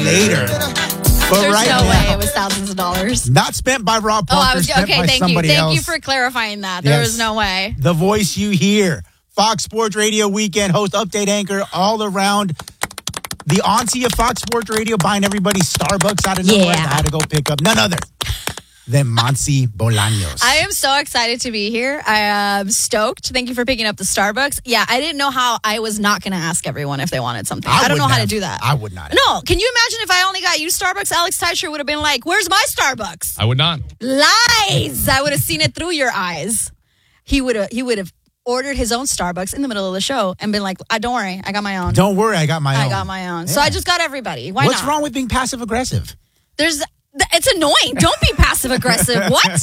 later. But There's right no now, way it was thousands of dollars. not spent by Rob Parker, spent by thank somebody you. else. Thank you for clarifying that. There was no way. The voice you hear. Fox Sports Radio weekend host, update anchor, all around. The auntie of Fox Sports Radio buying everybody Starbucks out of nowhere. I had to go pick up none other than Monse Bolaños. I am so excited to be here. I am stoked. Thank you for picking up the Starbucks. Yeah, I didn't know how I was not going to ask everyone if they wanted something. I don't know how to do that. I would not. No, can you imagine if I only got you Starbucks? Alex Teicher would have been like, where's my Starbucks? I would not. Lies. I would have seen it through your eyes. He would have ordered his own Starbucks in the middle of the show and been like, don't worry, I got my own. Don't worry, I got my own. I got my own. Yeah. So I just got everybody. Why What's not? wrong with being passive aggressive? It's annoying. Don't be passive aggressive. What?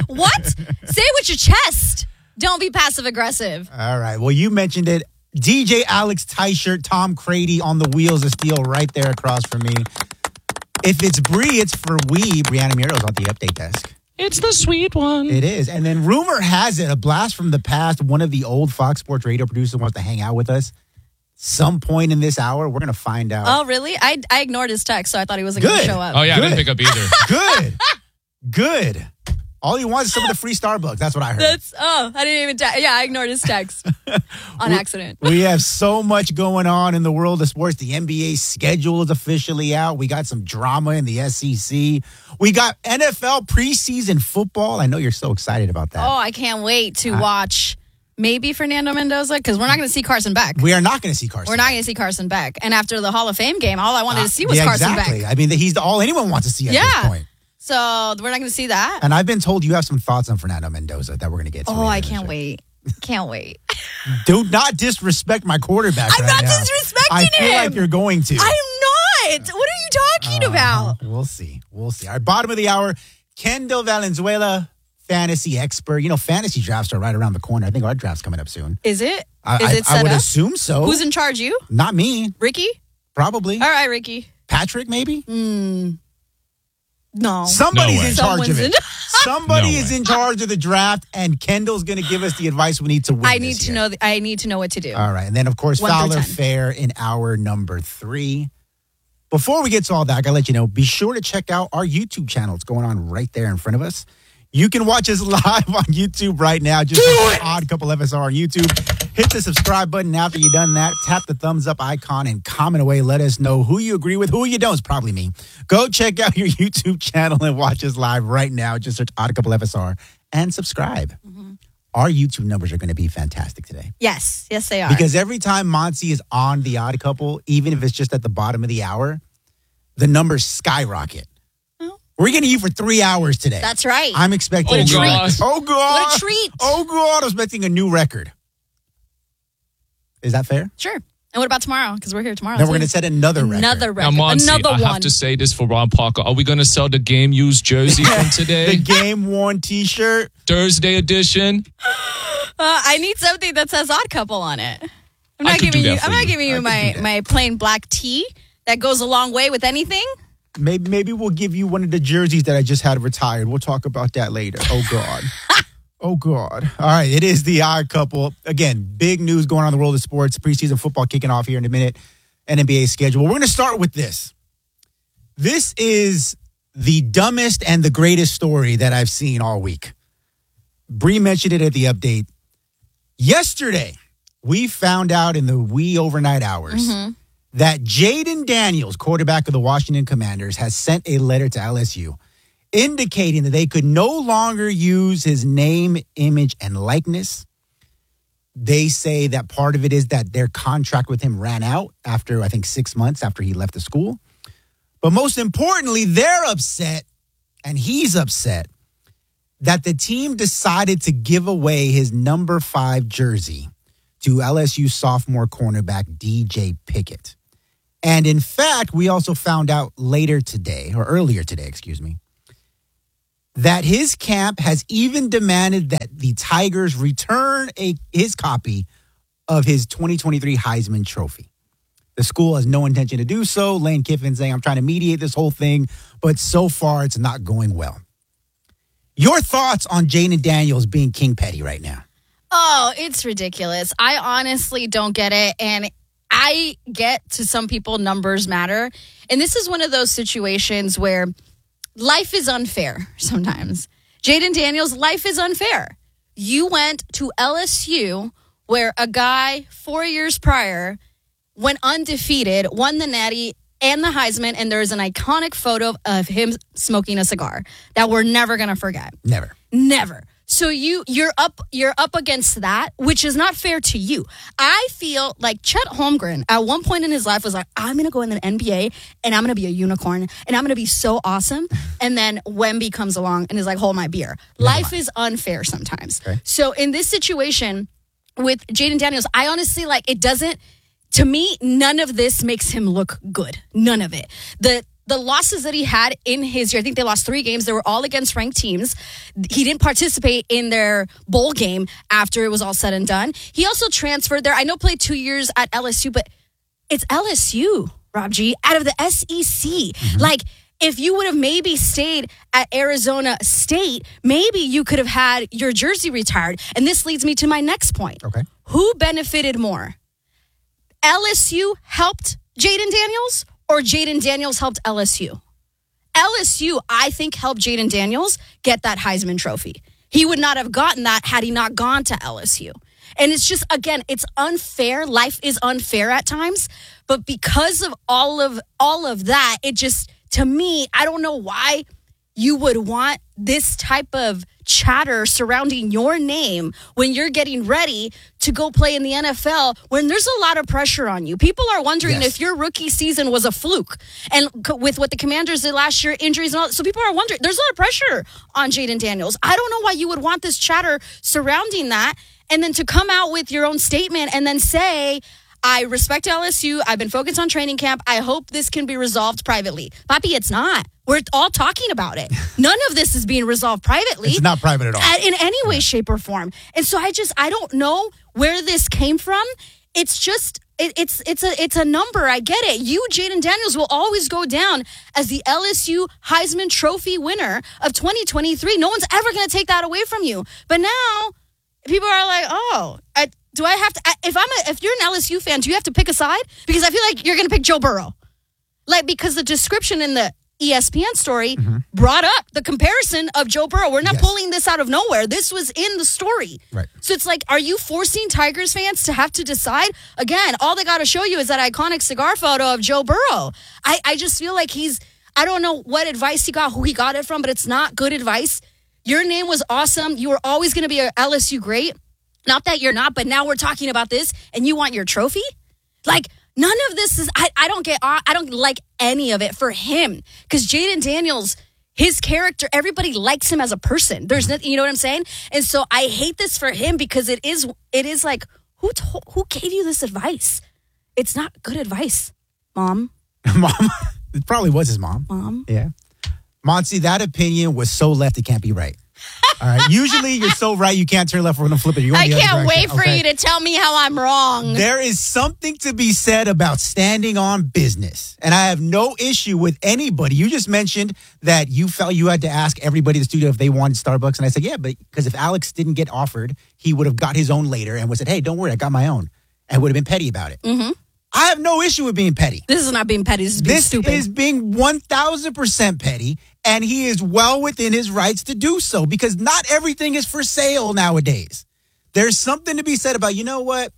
Say it with your chest. Don't be passive aggressive. All right. Well, you mentioned it. DJ Alex Teicher, Tom Crady on the wheels of steel right there across from me. If it's Bree, it's for we. Brianna Miro's on the update desk. It's the sweet one. It is. And then rumor has it, a blast from the past, one of the old Fox Sports Radio producers wants to hang out with us. Some point in this hour, we're going to find out. Oh, really? I ignored his text, so I thought he wasn't going to show up. Oh, yeah, I didn't pick up either. Good. All he wants is some of the free Starbucks. That's what I heard. I didn't even I ignored his text on accident. We have so much going on in the world of sports. The NBA schedule is officially out. We got some drama in the SEC. We got NFL preseason football. I know you're so excited about that. Oh, I can't wait to watch maybe Fernando Mendoza, because we're not going to see Carson Beck. We are not going to see Carson. We're not going to see Carson Beck. And after the Hall of Fame game, all I wanted to see was Carson exactly. Beck. I mean, he's all anyone wants to see at this point. So we're not going to see that. And I've been told you have some thoughts on Fernando Mendoza that we're going to get to. Oh, I can't wait. Can't wait. Do not disrespect my quarterback. I'm not disrespecting I feel him. like you're going to. I'm not. What are you talking about? We'll see. All right, bottom of the hour, Kendall Valenzuela, fantasy expert. You know, fantasy drafts are right around the corner. I think our draft's coming up soon. Is it? I would assume so. Who's in charge? You? Not me. Ricky? Probably. All right, Ricky. Patrick, maybe? No. Somebody's in charge of it. Somebody No is way. in charge of the draft, and Kendall's going to give us the advice we need to win. I need to know. I need to know what to do. All right. And then, of course, 1 through Fowler 10. Fair in hour number 3. Before we get to all that, I got to let you know, be sure to check out our YouTube channel. It's going on right there in front of us. You can watch us live on YouTube right now. Just Odd Couple FSR on YouTube. Hit the subscribe button. After you've done that, tap the thumbs up icon and comment away. Let us know who you agree with, who you don't. It's probably me. Go check out your YouTube channel and watch us live right now. Just search Odd Couple FSR and subscribe. Our YouTube numbers are going to be fantastic today. Yes, they are. Because every time Monse is on The Odd Couple, even if it's just at the bottom of the hour, the numbers skyrocket. We're getting you for 3 hours today. That's right. I'm expecting What a treat. Oh, God. What a treat. Oh, God. I'm expecting a new record. Is that fair? Sure. And what about tomorrow? Because we're here tomorrow. Then we're going to set another record. Another Now, record. Monse, Another I one. have to say this for Rob Parker. Are we going to sell the game used jersey from today? The game-worn T-shirt. Thursday edition. I need something that says Odd Couple on it. I'm I not could do giving you. that for I'm not you. giving you my plain black tee that goes a long way with anything. Maybe we'll give you one of the jerseys that I just had retired. We'll talk about that later. Oh, God. Oh, God. All right. It is The Odd Couple. Again, big news going on in the world of sports. Preseason football kicking off here in a minute. NBA schedule. We're going to start with this. This is the dumbest and the greatest story that I've seen all week. Bree mentioned it at the update. Yesterday, we found out in the wee overnight hours that Jaden Daniels, quarterback of the Washington Commanders, has sent a letter to LSU indicating that they could no longer use his name, image, and likeness. They say that part of it is that their contract with him ran out after, I think, 6 months after he left the school. But most importantly, they're upset, and he's upset, that the team decided to give away his number 5 jersey to LSU sophomore cornerback DJ Pickett. And in fact, we also found out earlier today, that his camp has even demanded that the Tigers return his copy of his 2023 Heisman Trophy. The school has no intention to do so. Lane Kiffin saying, I'm trying to mediate this whole thing, but so far it's not going well. Your thoughts on Jaden Daniels being King Petty right now? Oh, it's ridiculous. I honestly don't get it. And I get to some people numbers matter. And this is one of those situations where life is unfair sometimes. Jaden Daniels, life is unfair. You went to LSU where a guy 4 years prior went undefeated, won the Natty and the Heisman, and there is an iconic photo of him smoking a cigar that we're never going to forget. Never. So you're up against that, which is not fair to you. I feel like Chet Holmgren at one point in his life was like, I'm going to go in the NBA and I'm going to be a unicorn and I'm going to be so awesome. And then Wemby comes along and is like, hold my beer. Life is unfair sometimes. Okay. So in this situation with Jaden Daniels, I honestly to me, none of this makes him look good. None of it. The losses that he had in his year, I think they lost 3 games. They were all against ranked teams. He didn't participate in their bowl game after it was all said and done. He also transferred there. I know played 2 years at LSU, but it's LSU, Rob G, out of the SEC. Mm-hmm. Like, if you would have maybe stayed at Arizona State, maybe you could have had your jersey retired. And this leads me to my next point. Okay. Who benefited more? LSU helped Jaden Daniels, or Jaden Daniels helped LSU? LSU, I think, helped Jaden Daniels get that Heisman Trophy. He would not have gotten that had he not gone to LSU. And it's just, again, it's unfair. Life is unfair at times. But because of all of that, it just, to me, I don't know why you would want this type of chatter surrounding your name when you're getting ready to go play in the NFL, when there's a lot of pressure on you. People are wondering if your rookie season was a fluke. And with what the Commanders did last year, injuries and all, so people are wondering, there's a lot of pressure on Jaden Daniels. I don't know why you would want this chatter surrounding that. And then to come out with your own statement and then say, I respect LSU. I've been focused on training camp. I hope this can be resolved privately. Papi, it's not. We're all talking about it. None of this is being resolved privately. It's not private at all. In any way, shape, or form. And so I don't know where this came from. It's just, it's a number. I get it. You, Jaden Daniels, will always go down as the LSU Heisman Trophy winner of 2023. No one's ever going to take that away from you. But now, people are like, do I have to? If you're an LSU fan, do you have to pick a side? Because I feel like you're going to pick Joe Burrow, because the description in the ESPN story brought up the comparison of Joe Burrow. We're not pulling this out of nowhere. This was in the story. Right. So it's like, are you forcing Tigers fans to have to decide? Again, all they got to show you is that iconic cigar photo of Joe Burrow. I just feel like I don't know what advice he got, who he got it from, but it's not good advice. Your name was awesome. You were always going to be a LSU great. Not that you're not, but now we're talking about this and you want your trophy? Like, none of this is, I don't like any of it for him. Because Jaden Daniels, his character, everybody likes him as a person. There's nothing, you know what I'm saying? And so I hate this for him because it is like, who gave you this advice? It's not good advice, Mom. Mom? It probably was his mom. Mom? Yeah. Monty, that opinion was so left it can't be right. All right. Usually you're so right you can't turn left or going to flip it. I can't wait for you to tell me how I'm wrong. There is something to be said about standing on business. And I have no issue with anybody. You just mentioned that you felt you had to ask everybody in the studio if they wanted Starbucks. And I said, yeah, but because if Alex didn't get offered, he would have got his own later and would have said, hey, don't worry, I got my own. And would have been petty about it. Mm-hmm. I have no issue with being petty. This is not being petty. This is being stupid. This is being 1,000% petty, and he is well within his rights to do so because not everything is for sale nowadays. There's something to be said about, you know what?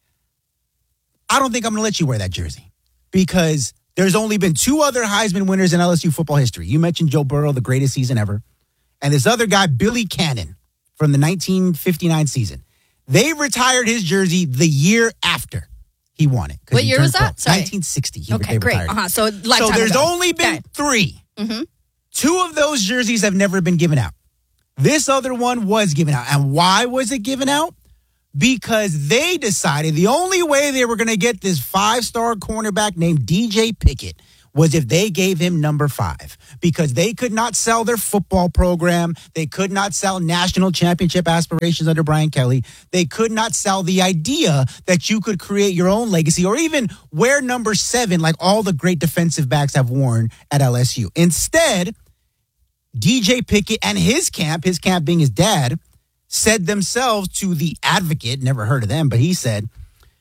I don't think I'm going to let you wear that jersey because there's only been 2 other Heisman winners in LSU football history. You mentioned Joe Burrow, the greatest season ever, and this other guy, Billy Cannon, from the 1959 season. They retired his jersey the year after he won it. What year was that? Sorry. 1960. Okay, great. So there's only been 3. Mm-hmm. 2 of those jerseys have never been given out. This other one was given out. And why was it given out? Because they decided the only way they were going to get this 5-star cornerback named DJ Pickett was if they gave him number 5. Because they could not sell their football program. They could not sell national championship aspirations under Brian Kelly. They could not sell the idea that you could create your own legacy or even wear number 7 like all the great defensive backs have worn at LSU. Instead, DJ Pickett and his camp being his dad, said themselves to The Advocate, never heard of them, but he said,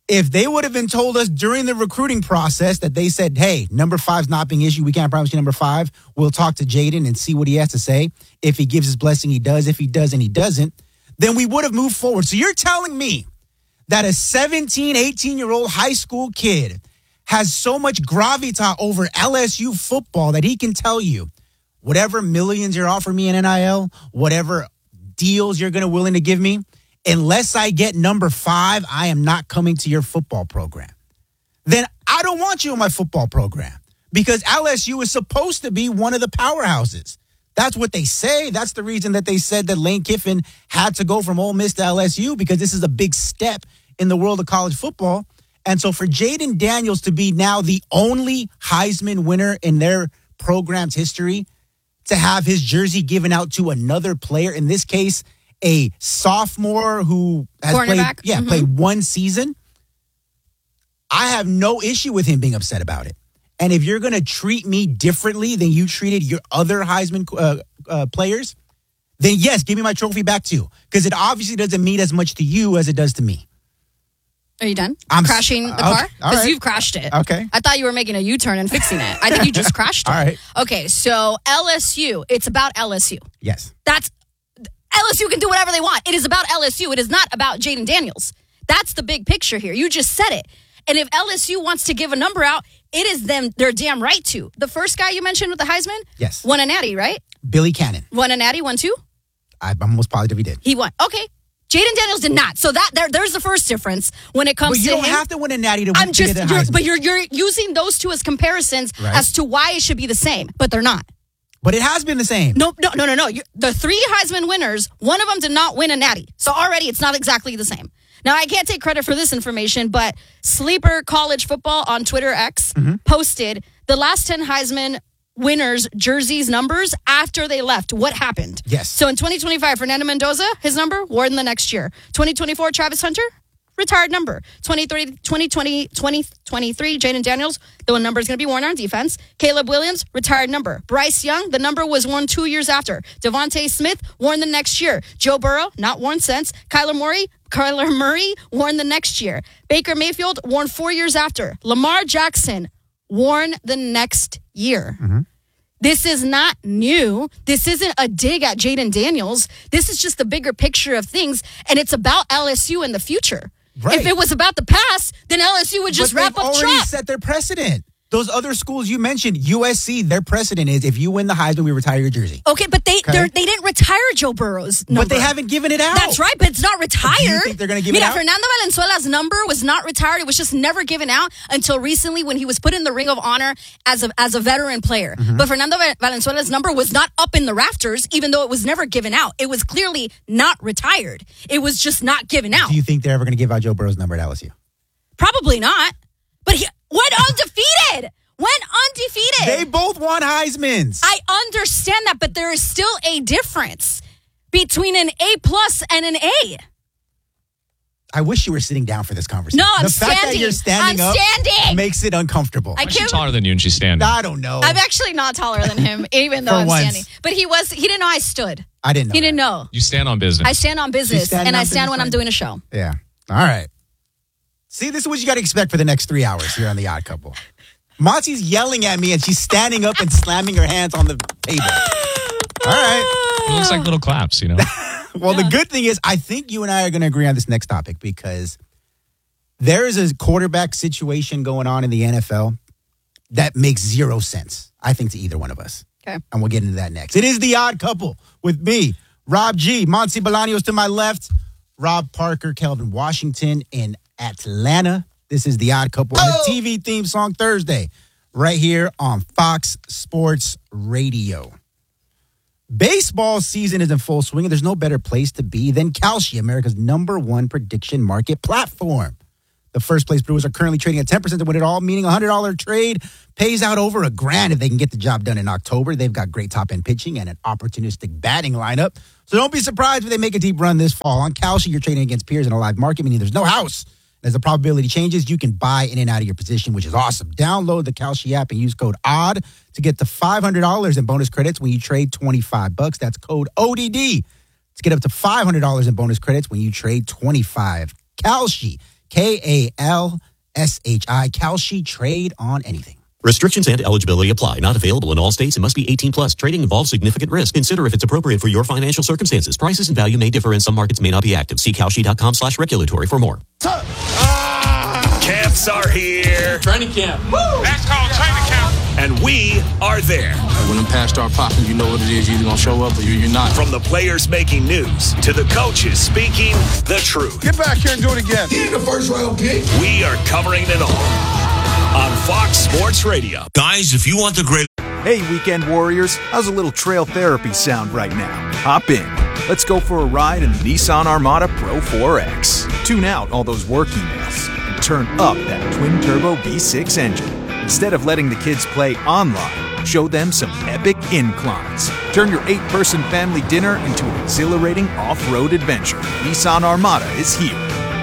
If they would have been told us during the recruiting process that they said, hey, number 5's not being issued, we can't promise you number 5, we'll talk to Jaden and see what he has to say. If he gives his blessing, he does. If he doesn't, he doesn't. Then we would have moved forward. So you're telling me that a 17, 18-year-old high school kid has so much gravitas over LSU football that he can tell you, whatever millions you're offering me in NIL, whatever deals you're willing to give me, unless I get number 5, I am not coming to your football program. Then I don't want you in my football program because LSU is supposed to be one of the powerhouses. That's what they say. That's the reason that they said that Lane Kiffin had to go from Ole Miss to LSU, because this is a big step in the world of college football. And so for Jaden Daniels to be now the only Heisman winner in their program's history, to have his jersey given out to another player, in this case, a sophomore who has played one season, I have no issue with him being upset about it. And if you're going to treat me differently than you treated your other Heisman players, then yes, give me my trophy back too. Because it obviously doesn't mean as much to you as it does to me. Are you done? I'm crashing the car? Because you've crashed it. Okay. I thought you were making a U-turn and fixing it. I think you just crashed it. All right. Okay, so LSU, it's about LSU. Yes. LSU can do whatever they want. It is about LSU. It is not about Jaden Daniels. That's the big picture here. You just said it. And if LSU wants to give a number out, it is their damn right to. The first guy you mentioned with the Heisman? Yes. Won a natty, right? Billy Cannon. Won a natty, won 2? I'm almost positive he did. He won. Okay. Jaden Daniels did not. So there's the first difference when it comes to him. But you don't have to win a natty to win the Heisman. But you're using those two as comparisons as to why it should be the same, but they're not. But it has been the same. No. The 3 Heisman winners, one of them did not win a natty. So already it's not exactly the same. Now, I can't take credit for this information, but Sleeper College Football on Twitter X posted the last 10 Heisman winners' jerseys numbers after they left. What happened? Yes. So in 2025, Fernando Mendoza, his number, worn the next year. 2024, Travis Hunter, retired number. 2023, Jaden Daniels, the number is going to be worn on defense. Caleb Williams, retired number. Bryce Young, the number was worn 2 years after. Devontae Smith, worn the next year. Joe Burrow, not worn since. Kyler Murray, worn the next year. Baker Mayfield, worn 4 years after. Lamar Jackson, worn the next year. This is not new. This isn't a dig at Jaden Daniels. This is just the bigger picture of things, and it's about LSU in the future. Right. If it was about the past, then LSU would just wrap up shop. But they've already set their precedent. Those other schools you mentioned, USC, their precedent is if you win the Heisman, we retire your jersey. Okay, but they didn't retire Joe Burrow's number. But they haven't given it out. That's right, but it's not retired. Do you think they're going to give it out? Fernando Valenzuela's number was not retired. It was just never given out until recently when he was put in the Ring of Honor as a veteran player. But Fernando Valenzuela's number was not up in the rafters, even though it was never given out. It was clearly not retired. It was just not given out. Do you think they're ever going to give out Joe Burrow's number at LSU? Probably not. But he went undefeated. They both won Heismans. I understand that, but there is still a difference between an A+ and an A. I wish you were sitting down for this conversation. No, I'm standing. The fact that you're standing up makes it uncomfortable. She's taller than you and she's standing. I don't know. I'm actually not taller than him, even though I'm standing. But he didn't know I stood. I didn't know. He didn't know. You stand on business. I stand on business, and I stand when I'm doing a show. Yeah. All right. See, this is what you got to expect for the next 3 hours here on The Odd Couple. Monty's yelling at me, and she's standing up and slamming her hands on the table. All right. It looks like little claps, you know. Well, the good thing is I think you and I are going to agree on this next topic because there is a quarterback situation going on in the NFL that makes zero sense, I think, to either one of us. Okay. And we'll get into that next. It is The Odd Couple with me, Rob G. Monty Bolaños to my left, Rob Parker, Kelvin Washington in Atlanta. This is The Odd Couple on the TV theme song Thursday, right here on Fox Sports Radio. Baseball season is in full swing, and there's no better place to be than Kalshi, America's #1 prediction market platform. The first place Brewers are currently trading at 10% to win it all, meaning a $100 trade pays out over $1,000 if they can get the job done in October. They've got great top-end pitching and an opportunistic batting lineup. So don't be surprised if they make a deep run this fall. On Kalshi, you're trading against peers in a live market, meaning there's no house. As the probability changes, you can buy in and out of your position, which is awesome. Download the Kalshi app and use code ODD to get to $500 in bonus credits when you trade $25. That's code ODD to get up to $500 in bonus credits when you trade $25. Kalshi. Kalshi. Kalshi, trade on anything. Restrictions and eligibility apply. Not available in all states and must be 18 plus. Trading involves significant risk. Consider if it's appropriate for your financial circumstances. Prices and value may differ and some markets may not be active. See Kalshi.com/regulatory for more. Camps are here. Training camp. Woo! That's called training camp. And we are there. When them past start popping, you know what it is. You're either going to show up or you're not. From the players making news to the coaches speaking the truth. Get back here and do it again. You ain't the first round pick. We are covering it all on Fox Sports Radio. Guys, if you want the great... Hey, weekend warriors. How's a little trail therapy sound right now? Hop in. Let's go for a ride in the Nissan Armada Pro 4X. Tune out all those work emails and turn up that twin-turbo V6 engine. Instead of letting the kids play online, show them some epic inclines. Turn your 8-person family dinner into an exhilarating off-road adventure. Nissan Armada is here.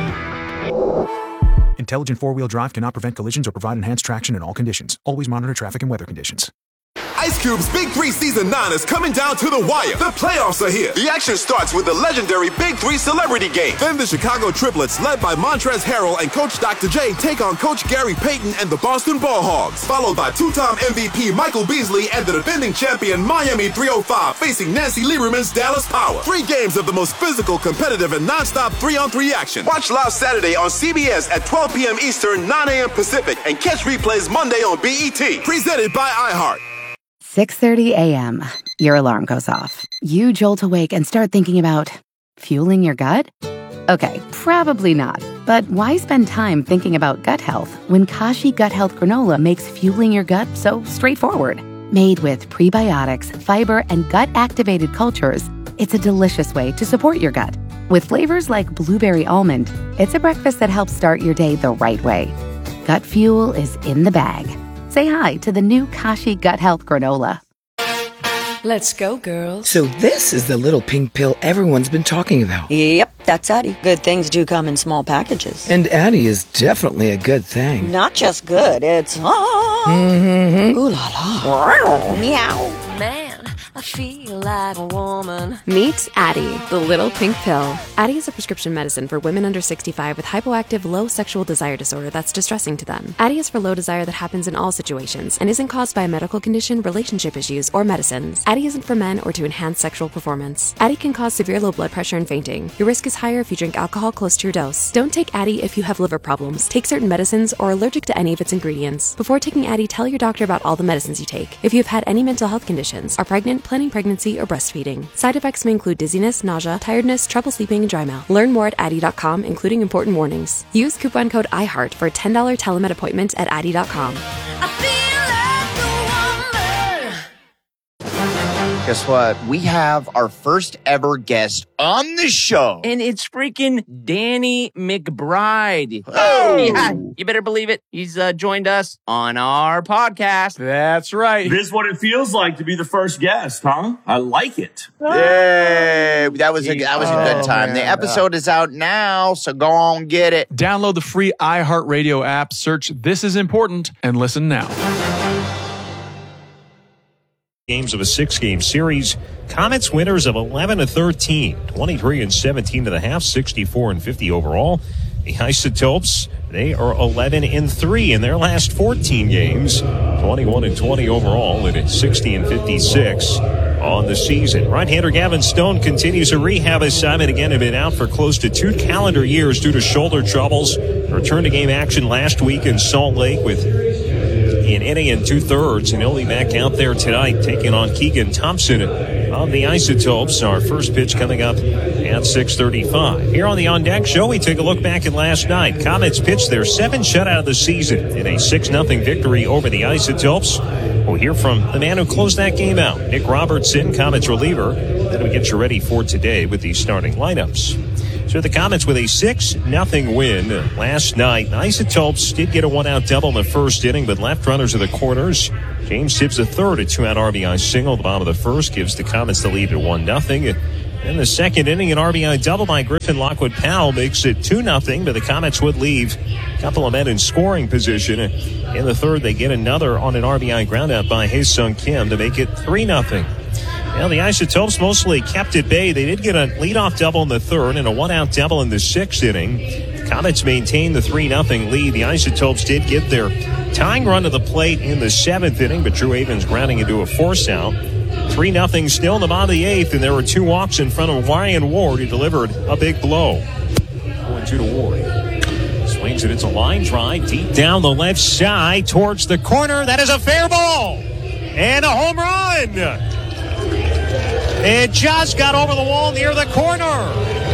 Intelligent four-wheel drive cannot prevent collisions or provide enhanced traction in all conditions. Always monitor traffic and weather conditions. Ice Cube's Big 3 Season 9 is coming down to the wire. The playoffs are here. The action starts with the legendary Big 3 Celebrity Game. Then the Chicago Triplets, led by Montrezl Harrell and Coach Dr. J, take on Coach Gary Payton and the Boston Ball Hogs. Followed by two-time MVP Michael Beasley and the defending champion Miami 305 facing Nancy Lieberman's Dallas Power. 3 games of the most physical, competitive, and non-stop 3-on-3 action. Watch live Saturday on CBS at 12 p.m. Eastern, 9 a.m. Pacific, and catch replays Monday on BET. Presented by iHeart. 6:30 a.m. Your alarm goes off. You jolt awake and start thinking about fueling your gut? Okay, probably not. But why spend time thinking about gut health when Kashi Gut Health Granola makes fueling your gut so straightforward? Made with prebiotics, fiber, and gut-activated cultures, it's a delicious way to support your gut. With flavors like blueberry almond, it's a breakfast that helps start your day the right way. Gut fuel is in the bag. Say hi to the new Kashi Gut Health Granola. Let's go, girls. So this is the little pink pill everyone's been talking about. Yep, that's Addie. Good things do come in small packages. And Addie is definitely a good thing. Not just good, it's... Mm-hmm. Ooh la la. Meow. Man, I feel like a woman. Meet Addie, the little pink pill. Addie is a prescription medicine for women under 65 with hypoactive low sexual desire disorder that's distressing to them. Addie is for low desire that happens in all situations and isn't caused by a medical condition, relationship issues, or medicines. Addie isn't for men or to enhance sexual performance. Addie can cause severe low blood pressure and fainting. Your risk is higher if you drink alcohol close to your dose. Don't take Addie if you have liver problems, take certain medicines, or are allergic to any of its ingredients. Before taking Addie, tell your doctor about all the medicines you take. If you have had any mental health conditions, are pregnant, planning pregnancy, or breastfeeding. Side effects may include dizziness, nausea, tiredness, trouble sleeping, and dry mouth. Learn more at Addie.com, including important warnings. Use coupon code IHEART for a $10 telemed appointment at Addie.com. Guess what? We have our first ever guest on the show. And it's freaking Danny McBride. Oh! Yeah, you better believe it. He's joined us on our podcast. That's right. This is what it feels like to be the first guest, huh? I like it. Yay! That was a good time. The episode is out now, so go on, get it. Download the free iHeartRadio app, search This Is Important, and listen now. Games of a 6-game series. Comets winners of 11-13, 23-17 to the half, 64-50 overall. The Isotopes, they are 11-3 in their last 14 games, 21-20 overall, and 60-56 on the season. Right-hander Gavin Stone continues a rehab assignment. Again, had been out for close to 2 calendar years due to shoulder troubles. Returned to game action last week in Salt Lake with an inning and 2/3, and he'll be back out there tonight taking on Keegan Thompson of the Isotopes. Our first pitch coming up at 6:35. Here on the On Deck Show, we take a look back at last night. Comets pitched their 7th shutout of the season in a 6-0 victory over the Isotopes. We'll hear from the man who closed that game out, Nick Robertson, Comets reliever. Then we get you ready for today with the starting lineups. So the Comets with a 6-0 win last night. The Isotopes did get a 1-out double in the first inning, but left runners to the corners. James Tibbs III, a 2-out RBI single at the bottom of the first, gives the Comets the lead at 1-0. In the second inning, an RBI double by Griffin Lockwood Powell makes it 2-0, but the Comets would leave a couple of men in scoring position. In the third, they get another on an RBI groundout by Hae-Sung Kim to make it 3-0. Well, the Isotopes mostly kept at bay. They did get a leadoff double in the third and a 1-out double in the 6th inning. Comets maintain the 3-0 lead. The Isotopes did get their tying run to the plate in the 7th inning, but Drew Avens grounding into a force out. 3-0 still in the bottom of the 8th, and there were 2 walks in front of Ryan Ward, who delivered a big blow. 4-2 to Ward. Swings it. It's a line drive deep down the left side towards the corner. That is a fair ball and a home run. It just got over the wall near the corner.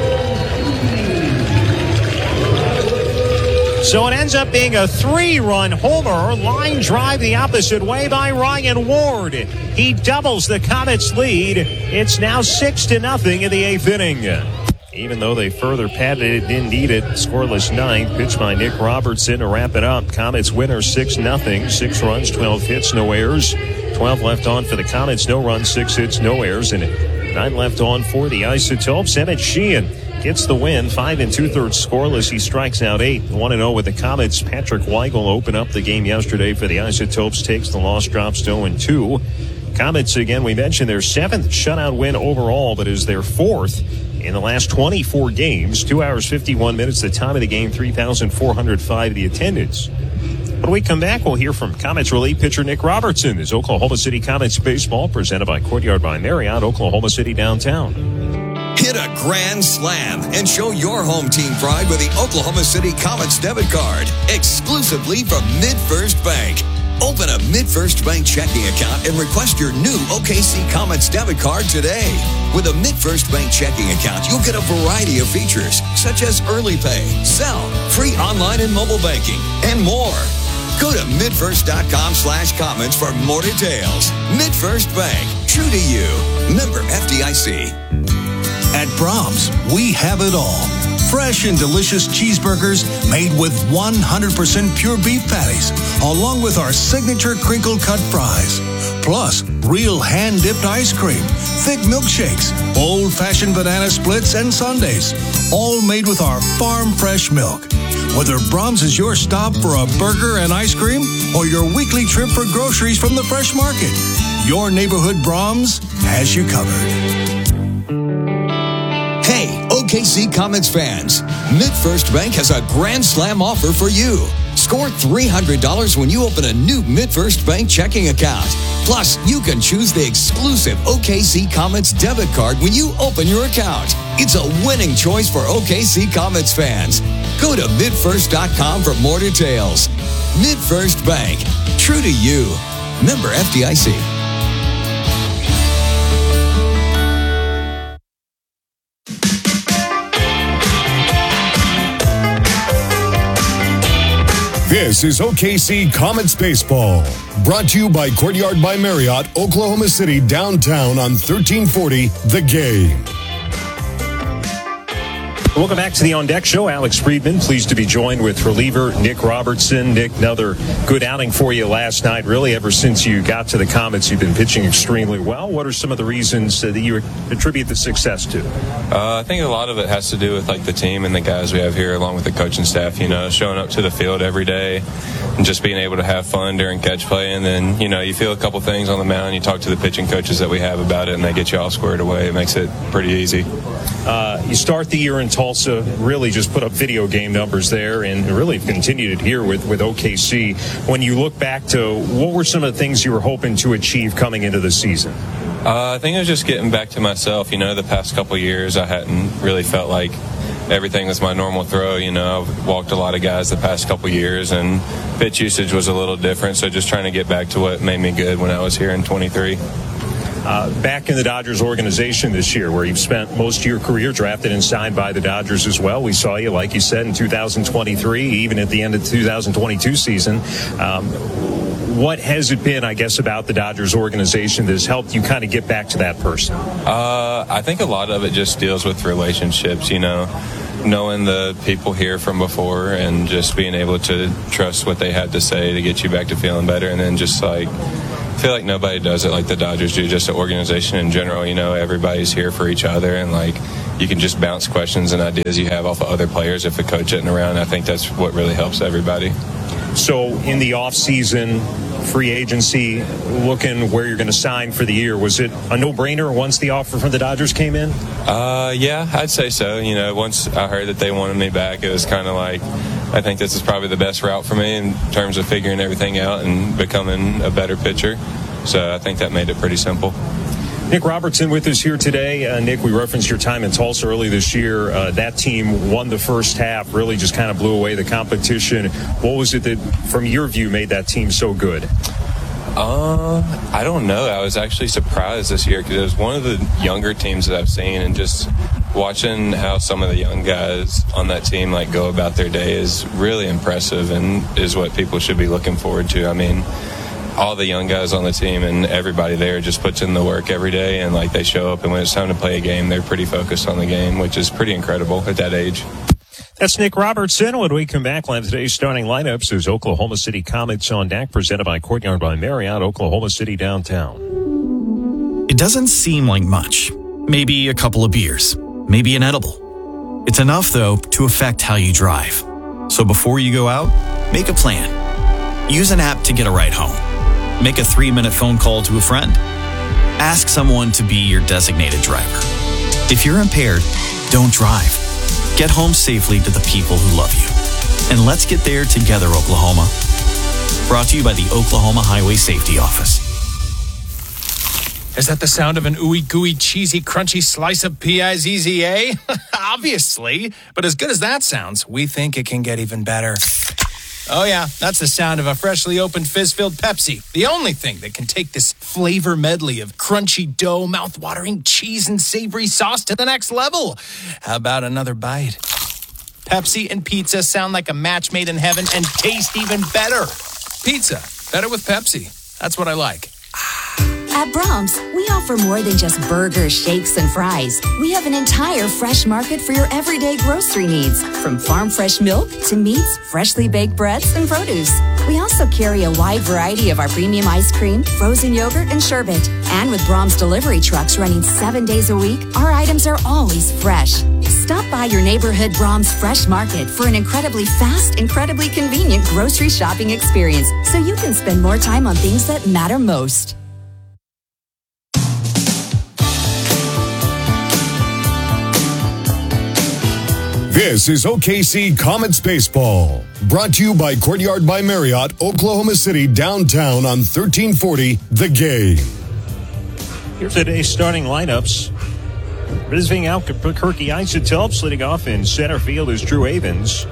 So it ends up being a 3-run homer, line drive the opposite way by Ryan Ward. He doubles the Comets' lead. It's now 6-0 in the 8th inning. Even though they further padded it, didn't need it. Scoreless 9th, pitched by Nick Robertson to wrap it up. Comets winner 6-0. 6 runs, 12 hits, no errors. 12 left on for the Comets, no runs, 6 hits, no errors, and 9 left on for the Isotopes. Emmett Sheehan gets the win, 5 2/3 scoreless. He strikes out 8. 1-0 with the Comets. Patrick Weigel opened up the game yesterday for the Isotopes. Takes the loss, drops to 0-2. Comets, again, we mentioned their 7th shutout win overall, but is their 4th in the last 24 games. 2 hours, 51 minutes, the time of the game, 3,405 the attendance. When we come back, we'll hear from Comets relief pitcher Nick Robertson. This Oklahoma City Comets baseball presented by Courtyard by Marriott, Oklahoma City downtown. Hit a grand slam and show your home team pride with the Oklahoma City Comets debit card, exclusively from MidFirst Bank. Open a MidFirst Bank checking account and request your new OKC Comets debit card today. With a MidFirst Bank checking account, you'll get a variety of features, such as early pay, sell, free online and mobile banking, and more. Go to midfirst.com/comments for more details. MidFirst Bank, true to you. Member FDIC. At Brahms, we have it all. Fresh and delicious cheeseburgers made with 100% pure beef patties, along with our signature crinkled cut fries. Plus, real hand-dipped ice cream, thick milkshakes, old-fashioned banana splits, and sundaes, all made with our farm-fresh milk. Whether Brahms is your stop for a burger and ice cream or your weekly trip for groceries from the fresh market, your neighborhood Brahms has you covered. Hey, OKC Comets fans, MidFirst Bank has a Grand Slam offer for you. Score $300 when you open a new MidFirst Bank checking account. Plus, you can choose the exclusive OKC Comets debit card when you open your account. It's a winning choice for OKC Comets fans. Go to midfirst.com for more details. MidFirst Bank, true to you. Member FDIC. This is OKC Comets Baseball, brought to you by Courtyard by Marriott, Oklahoma City, downtown on 1340 The Game. Welcome back to the On Deck Show. Alex Friedman, pleased to be joined with reliever Nick Robertson. Nick, another good outing for you last night. Really, ever since you got to the Comets, you've been pitching extremely well. What are some of the reasons that you attribute the success to? I think a lot of it has to do with like the team and the guys we have here, along with the coaching staff. You know, showing up to the field every day and just being able to have fun during catch play. And then, you know, you feel a couple things on the mound. You talk to the pitching coaches that we have about it, and they get you all squared away. It makes it pretty easy. You start the year in Tulsa, really just put up video game numbers there, and really continued it here with OKC. When you look back to what were some of the things you were hoping to achieve coming into the season? I think it was just getting back to myself. You know, the past couple of years, I hadn't really felt like everything was my normal throw. You know, I've walked a lot of guys the past couple of years, and pitch usage was a little different. So just trying to get back to what made me good when I was here in 23. Back in the Dodgers organization this year, where you've spent most of your career, drafted and signed by the Dodgers as well. We saw you, like you said, in 2023, even at the end of the 2022 season. What has it been, I guess, about the Dodgers organization that has helped you kind of get back to that person? I think a lot of it just deals with relationships, you know, knowing the people here from before and just being able to trust what they had to say to get you back to feeling better. And then just like, I feel like nobody does it like the Dodgers do, just an organization in general. You know, everybody's here for each other, and like you can just bounce questions and ideas you have off of other players if the coach isn't around. I think that's what really helps everybody. So in the offseason, free agency, looking where you're going to sign for the year, was it a no-brainer once the offer from the Dodgers came in? Yeah, I'd say so. You know, once I heard that they wanted me back, it was kind of like, I think this is probably the best route for me in terms of figuring everything out and becoming a better pitcher. So I think that made it pretty simple. Nick Robertson with us here today. Nick, we referenced your time in Tulsa early this year. That team won the first half, really just kind of blew away the competition. What was it that, from your view, made that team so good? I don't know. I was actually surprised this year because it was one of the younger teams that I've seen, and just watching how some of the young guys on that team like go about their day is really impressive and is what people should be looking forward to. I mean, all the young guys on the team and everybody there just puts in the work every day, and like they show up, and when it's time to play a game, they're pretty focused on the game, which is pretty incredible at that age. That's Nick Robertson. When we come back, live today's starting lineups. There's Oklahoma City Comets on deck, presented by Courtyard by Marriott, Oklahoma City downtown. It doesn't seem like much. Maybe a couple of beers. Maybe an edible. It's enough, though, to affect how you drive. So before you go out, make a plan. Use an app to get a ride home. Make a 3-minute phone call to a friend. Ask someone to be your designated driver. If you're impaired, don't drive. Get home safely to the people who love you. And let's get there together, Oklahoma. Brought to you by the Oklahoma Highway Safety Office. Is that the sound of an ooey gooey cheesy crunchy slice of P-I-Z-Z-A? Obviously. But as good as that sounds, we think it can get even better. Oh yeah, that's the sound of a freshly opened fizz-filled Pepsi. The only thing that can take this flavor medley of crunchy dough, mouth-watering cheese, and savory sauce to the next level. How about another bite? Pepsi and pizza sound like a match made in heaven and taste even better. Pizza, better with Pepsi. That's what I like. At Brahms, we offer more than just burgers, shakes, and fries. We have an entire fresh market for your everyday grocery needs, from farm fresh milk to meats, freshly baked breads, and produce. We also carry a wide variety of our premium ice cream, frozen yogurt, and sherbet. And with Brahms delivery trucks running 7 days a week, our items are always fresh. Stop by your neighborhood Brahms Fresh Market for an incredibly fast, incredibly convenient grocery shopping experience, so you can spend more time on things that matter most. This is OKC Comets Baseball, brought to you by Courtyard by Marriott, Oklahoma City downtown on 1340 The Game. Here's today's starting lineups. Visiting Albuquerque Isotopes, leading off in center field is Drew Avens.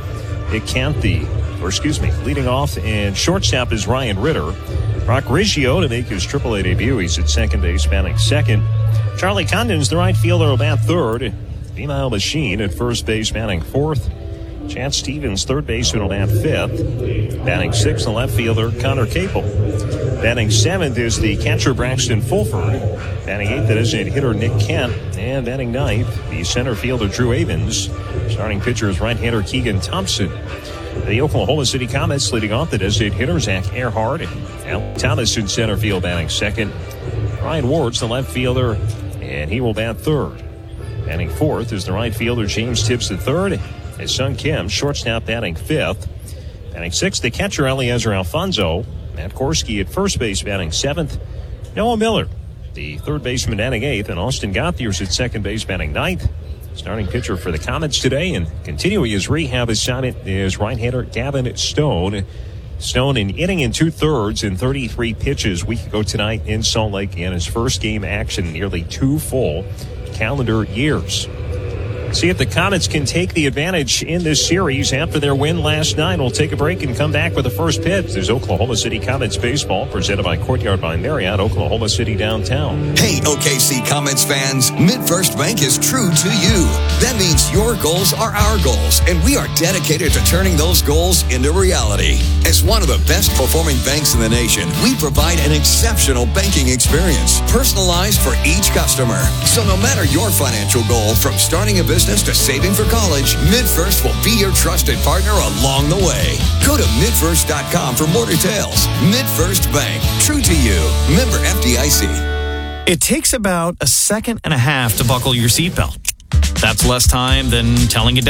Leading off in shortstop is Ryan Ritter. Brock Riggio to make his AAA debut. He's at second base, batting second. Charlie Condon's the right fielder, will bat third. Female Machine at first base, batting fourth. Chad Stevens, third baseman, will bat fifth. Batting sixth, the left fielder, Connor Capel. Batting seventh is the catcher, Braxton Fulford. Batting eighth, the designated hitter, Nick Kent. And batting ninth, the center fielder, Drew Avens. Starting pitcher is right-hander Keegan Thompson. The Oklahoma City Comets leading off the designated hitter, Zach Earhart. Al Thomas in center field, batting second. Ryan Ward's the left fielder, and he will bat third. Batting fourth is the right fielder, James Tibbs III. His son, Kim, shortstop, batting fifth. Batting sixth, the catcher, Eliezer Alfonso. Matt Korski at first base, batting seventh. Noah Miller, the third baseman, batting eighth. And Austin Gothiers at second base, batting ninth. Starting pitcher for the Comets today and continuing his rehab assignment is right-hander Gavin Stone. Stone, an inning and 2/3 in 33 pitches week ago tonight in Salt Lake, in his first game action in nearly 2 full calendar years. See if the Comets can take the advantage in this series after their win last night. We'll take a break and come back with the first pitch. There's Oklahoma City Comets baseball, presented by Courtyard by Marriott, Oklahoma City downtown. Hey, OKC Comets fans, MidFirst Bank is true to you. That means your goals are our goals, and we are dedicated to turning those goals into reality. As one of the best performing banks in the nation, we provide an exceptional banking experience, personalized for each customer. So no matter your financial goal, from starting a business to saving for college, MidFirst will be your trusted partner along the way. Go to midfirst.com for more details. MidFirst Bank, true to you. Member FDIC. It takes about a second and a half to buckle your seatbelt. That's less time than telling a